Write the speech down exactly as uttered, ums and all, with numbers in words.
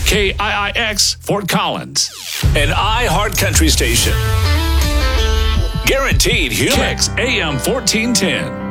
K I I X Fort Collins. An iHeart Country station. Guaranteed human. Kicks A M fourteen ten.